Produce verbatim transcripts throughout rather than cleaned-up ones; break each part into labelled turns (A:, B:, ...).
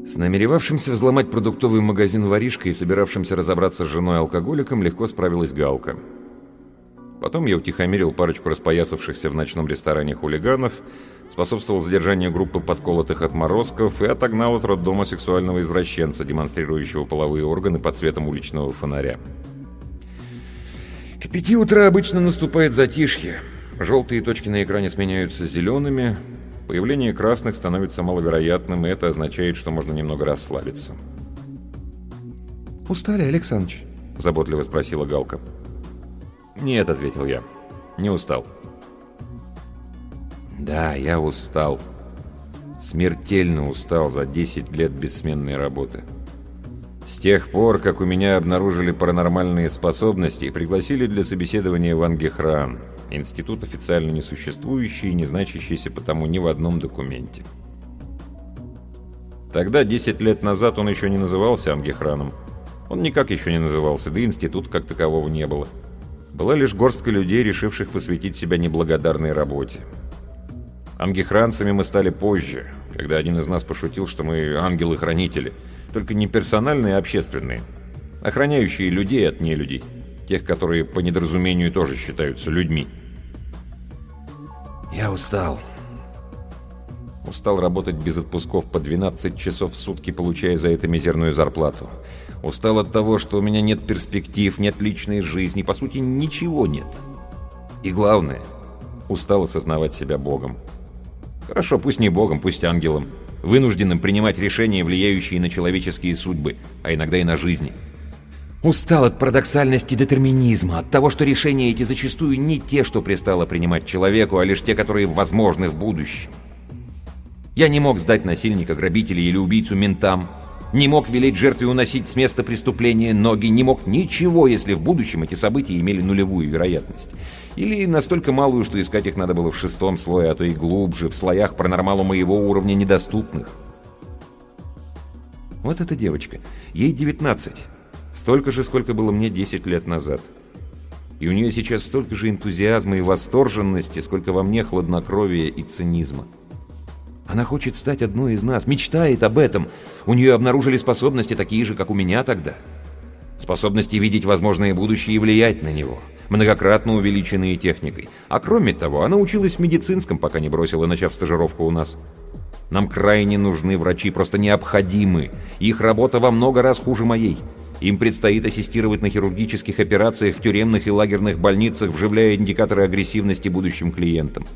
A: С намеревавшимся взломать продуктовый магазин воришкой и собиравшимся разобраться с женой-алкоголиком легко справилась Галка. Потом я утихомирил парочку распоясавшихся в ночном ресторане хулиганов, способствовал задержанию группы подколотых отморозков и отогнал от роддома сексуального извращенца, демонстрирующего половые органы под светом уличного фонаря. К пяти утра обычно наступает затишье. Желтые точки на экране сменяются зелеными, появление красных становится маловероятным, и это означает, что можно немного расслабиться.
B: «Устали, Александрович?» – заботливо спросила Галка.
A: «Нет», — ответил я, — «не устал». Да, я устал. Смертельно устал за десять лет бессменной работы. С тех пор, как у меня обнаружили паранормальные способности и пригласили для собеседования в Ангехран, институт официально несуществующий и не значащийся потому ни в одном документе. Тогда, десять лет назад, он еще не назывался Ангехраном. Он никак еще не назывался, да и института как такового не было. Была лишь горстка людей, решивших посвятить себя неблагодарной работе. Ангехранцами мы стали позже, когда один из нас пошутил, что мы ангелы-хранители, только не персональные, а общественные, охраняющие людей от нелюдей, тех, которые по недоразумению тоже считаются людьми. Я устал. Устал работать без отпусков по двенадцать часов в сутки, получая за это мизерную зарплату. Устал от того, что у меня нет перспектив, нет личной жизни, по сути, ничего нет. И главное, устал осознавать себя Богом. Хорошо, пусть не Богом, пусть ангелом, вынужденным принимать решения, влияющие на человеческие судьбы, а иногда и на жизни. Устал от парадоксальности детерминизма, от того, что решения эти зачастую не те, что пристало принимать человеку, а лишь те, которые возможны в будущем. Я не мог сдать насильника, грабителя или убийцу ментам, не мог велеть жертве уносить с места преступления ноги, не мог ничего, если в будущем эти события имели нулевую вероятность. Или настолько малую, что искать их надо было в шестом слое, а то и глубже, в слоях паранормалу моего уровня недоступных. Вот эта девочка. Ей девятнадцать. Столько же, сколько было мне десять лет назад. И у нее сейчас столько же энтузиазма и восторженности, сколько во мне хладнокровия и цинизма. Она хочет стать одной из нас, мечтает об этом. У нее обнаружили способности такие же, как у меня тогда. Способности видеть возможное будущее и влиять на него, многократно увеличенные техникой. А кроме того, она училась в медицинском, пока не бросила, начав стажировку у нас. Нам крайне нужны врачи, просто необходимы. Их работа во много раз хуже моей. Им предстоит ассистировать на хирургических операциях в тюремных и лагерных больницах, вживляя индикаторы агрессивности будущим клиентам.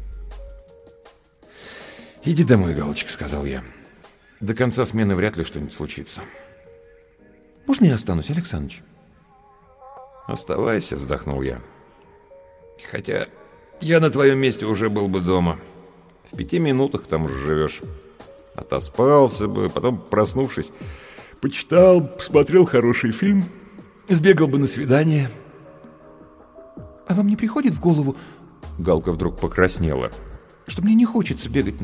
A: «Иди домой, Галочка», — сказал я. «До конца смены вряд ли что-нибудь случится».
B: «Можно я останусь, Александрович?»
A: «Оставайся», — вздохнул я. «Хотя я на твоем месте уже был бы дома. В пяти минутах к тому же живешь. Отоспался бы, потом, проснувшись, почитал, посмотрел хороший фильм, сбегал бы на свидание».
B: «А вам не приходит в голову...»
A: Галка вдруг покраснела.
B: «Что мне не хочется бегать